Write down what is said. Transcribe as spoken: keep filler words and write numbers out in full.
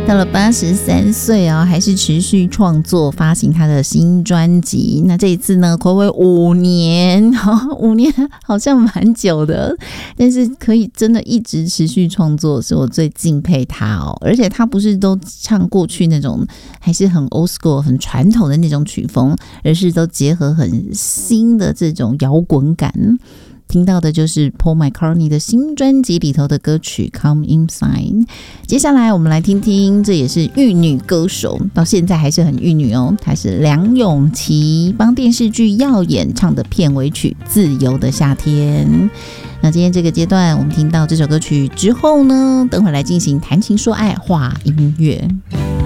到了八十三岁啊，还是持续创作，发行他的新专辑。那这一次呢，暌违五年，五年好像蛮久的，但是可以真的一直持续创作，是我最敬佩他哦。而且他不是都唱过去那种还是很 old school 很传统的那种曲风，而是都结合很新的这种摇滚感。听到的就是 Paul McCartney 的新专辑里头的歌曲 Come Inside。 接下来我们来听听，这也是玉女歌手，到现在还是很玉女哦，她是梁咏琪，帮电视剧《耀眼》唱的片尾曲《自由的夏天》。那今天这个阶段我们听到这首歌曲之后呢，等会来进行谈情说爱话音乐。